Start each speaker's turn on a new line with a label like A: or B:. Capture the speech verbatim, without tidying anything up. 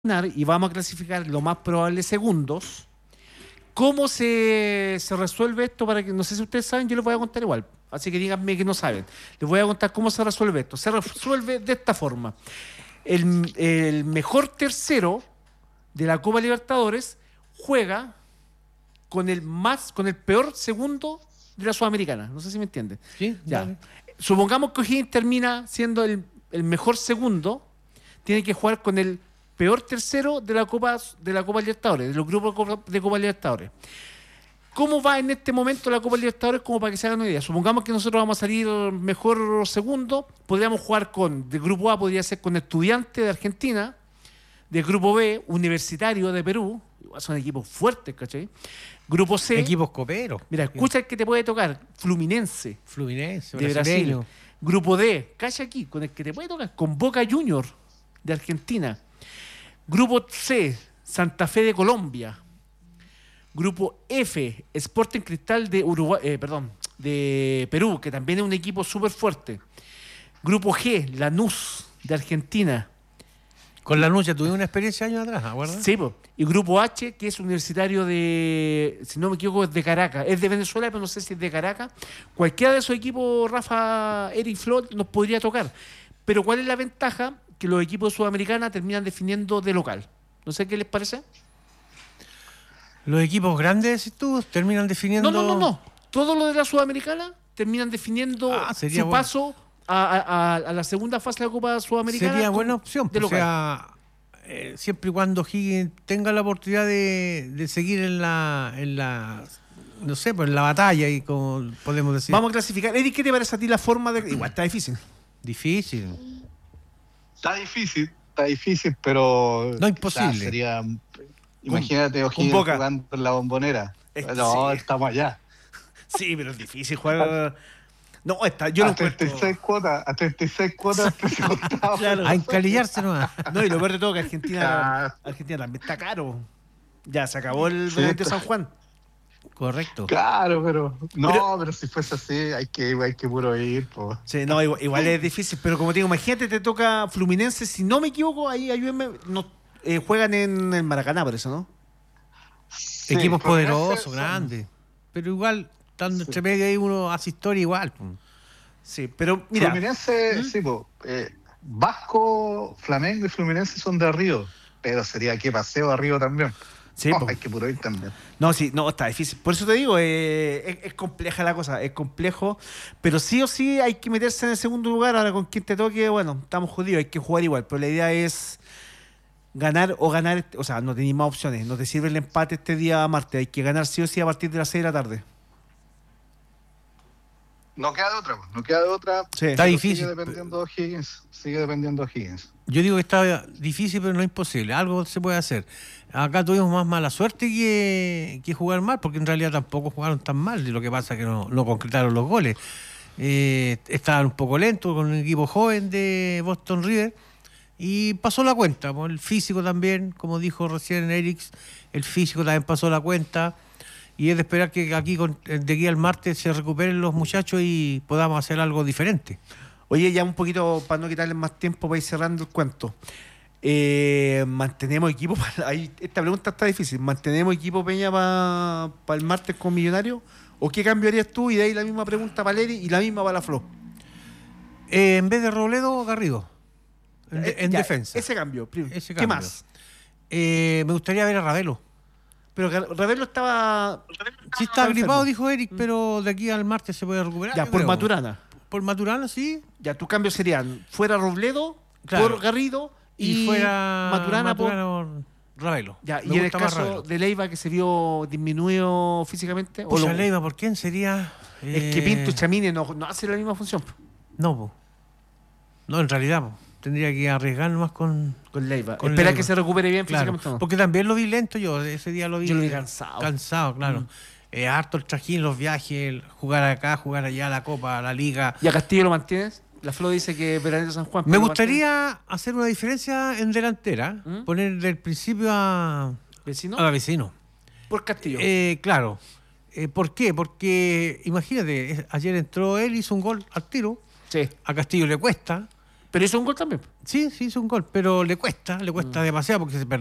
A: y vamos a clasificar lo más probable segundos. ¿Cómo se, se resuelve esto? Para que no sé si ustedes saben, yo les voy a contar igual. Así que díganme que no saben. Les voy a contar cómo se resuelve esto. Se resuelve de esta forma. El, el mejor tercero de la Copa Libertadores juega con el más, con el peor segundo de la Sudamericana. No sé si me entienden.
B: Sí,
A: ya.
B: dale.
A: Supongamos que O'Higgins termina siendo el, el mejor segundo, tiene que jugar con el peor tercero de la Copa de la Copa Libertadores, de los grupos de Copa, de Copa Libertadores. ¿Cómo va en este momento la Copa Libertadores? Como para que se hagan una idea. Supongamos que nosotros vamos a salir mejor segundo, podríamos jugar con, de grupo A podría ser con Estudiantes de Argentina, de grupo B, Universitario de Perú, son equipos fuertes, ¿cachai? Grupo C,
B: Equipos coperos.
A: mira, escucha el que te puede tocar, Fluminense
B: Fluminense,
A: de
B: brasileño.
A: Brasil. Grupo D, calla aquí, con el que te puede tocar, con Boca Junior de Argentina. Grupo C, Santa Fe de Colombia. Grupo F, Sporting Cristal de Uruguay, eh, perdón, de Perú, que también es un equipo súper fuerte. Grupo G, Lanús de Argentina.
B: Con la Lanús tuvimos una experiencia años atrás, ¿acuerdas?
A: Sí, po. Y Grupo H, que es Universitario de, si no me equivoco, es de Caracas. Es de Venezuela, pero no sé si es de Caracas. Cualquiera de esos equipos, Rafa, Eric, Flor, nos podría tocar. Pero ¿cuál es la ventaja? Que los equipos sudamericanos terminan definiendo de local. No sé qué les parece.
B: Los equipos grandes, si tú, terminan definiendo...
A: No, no, no, no. Todo lo de la Sudamericana terminan definiendo
B: Ah,
A: su
B: sería bueno.
A: paso a, a- a la segunda fase de la Copa Sudamericana.
B: Sería
A: con-
B: buena opción.
A: de
B: pues, o
A: local.
B: sea, eh, siempre y cuando Higgins tenga la oportunidad de, de seguir en la, en la, no sé, pues en la batalla, y como podemos decir.
A: Vamos a clasificar. Eric, ¿qué te parece a ti la forma de...? Igual está difícil.
B: Difícil.
C: Está difícil, está difícil, pero
B: No imposible.
C: quizás sería, imagínate O'Higgins
A: Boca.
C: jugando en la Bombonera.
A: Es que
C: No,
A: sí.
C: estamos allá.
A: Sí, pero es difícil jugar... No, está, yo lo
C: a treinta y seis
A: encuentro...
C: cuotas, a treinta y seis cuotas precio contado.
A: Claro.
B: A encalillarse nomás.
A: No, y lo peor de todo que Argentina,
C: Claro.
A: Argentina también está caro. Ya, se acabó el
C: Sí,
A: Benavente
C: está-
A: San Juan.
B: Correcto.
C: Claro, pero no,
A: Pero-
C: pero, si fuese así, hay que, hay que puro ir, pues.
A: Sí, no, igual, igual es difícil, pero como te digo, imagínate, te toca Fluminense, si no me equivoco, ahí ayúdenme, no, eh, juegan en el Maracaná, por eso, ¿no?
C: Sí,
B: Equipos
C: Fluminense
B: poderosos,
C: son-
B: grandes. Pero igual, estando
C: Sí.
B: entre medio ahí uno hace historia igual. pues.
A: Sí, pero mira,
C: Fluminense,
A: ¿Mm?
C: sí, po, eh, Vasco, Flamengo y Fluminense son de Río, pero sería que paseo a Río también.
A: sí,
C: No,
A: po.
C: hay que puro ir también.
A: No, sí, no, está difícil. Por eso te digo, eh, es, es compleja la cosa, es complejo, pero sí o sí hay que meterse en el segundo lugar. Ahora con quien te toque, bueno, estamos jodidos, hay que jugar igual, pero la idea es ganar o ganar, este- o sea, no tenéis más opciones, no te sirve el empate este día martes, hay que ganar sí o sí a partir de las seis de la tarde.
C: No queda de otra, po, no queda de otra.
A: Sí.
B: Está
C: Pero
B: difícil.
C: Sigue dependiendo de O'Higgins, sigue dependiendo de O'Higgins.
B: Yo digo que está difícil, pero no imposible. Algo se puede hacer. Acá tuvimos más mala suerte que, que jugar mal, porque en realidad tampoco jugaron tan mal. Y lo que pasa es que no, no concretaron los goles. Eh, estaban un poco lentos con un equipo joven de Boston River. Y pasó la cuenta. pues, El físico también, como dijo recién Eric, el físico también pasó la cuenta. Y es de esperar que aquí, con- de aquí al martes, se recuperen los muchachos y podamos hacer algo diferente.
A: Oye, ya un poquito para no quitarles más tiempo para ir cerrando el cuento. Eh, ¿Mantenemos equipo? Para, ahí, esta pregunta está difícil. ¿Mantenemos equipo Peña para el martes con Millonario? ¿O qué cambio harías tú? Y de ahí la misma pregunta para Leri y la misma para la Flo.
B: Eh, en vez de Robledo, Garrido. En, de-
A: Eh,
B: en
A: ya,
B: defensa.
A: Ese cambio. prim-
B: Ese
A: ¿Qué
B: cambio.
A: más?
B: Eh, me gustaría ver a Ravelo.
A: Pero que Ravelo estaba...
B: Sí está gripado,
A: enfermo.
B: dijo Eric, pero de aquí al martes se puede recuperar.
A: Ya,
B: yo
A: por
B: creo.
A: Maturana.
B: Por Maturana, sí.
A: Ya, tu cambio serían fuera Robledo,
B: Claro.
A: por Garrido
B: Y,
A: y,
B: fuera
A: Maturana, por...
B: por Ravelo.
A: Ya,
B: Me
A: y en el
B: gusta más
A: caso
B: Ravelo.
A: de Leiva que se vio disminuido físicamente... o
B: Pucha,
A: lo-
B: Leiva, ¿por quién sería?
A: Es que
B: Eh,
A: Pinto y Chamine no, no hacen la misma función
B: No, po. No, en realidad, po. Tendría que arriesgar más con...
A: con Leiva.
B: Con
A: Espera
B: Leiva.
A: que se recupere bien
B: Claro,
A: físicamente. ¿no?
B: porque también lo vi lento yo, ese día lo vi.
A: Yo lo vi cansado.
B: Cansado, claro.
A: Mm.
B: Eh, harto el trajín, los viajes, el jugar acá, jugar allá, la Copa, la Liga.
A: ¿Y a Castillo lo mantienes? La Flo dice que Veranero San Juan.
B: Me
A: pero lo
B: gustaría hacer una diferencia en delantera,
A: ¿Mm?
B: poner del principio a,
A: mantienes. ¿Vecino?
B: a la vecino.
A: Por Castillo.
B: Eh, claro. Eh, ¿Por qué? Porque, imagínate, eh, ayer entró él, hizo un gol al tiro,
A: sí.
B: a Castillo le cuesta,
A: Pero hizo un gol también.
B: Sí, sí, hizo un gol, pero le cuesta, le cuesta demasiado porque se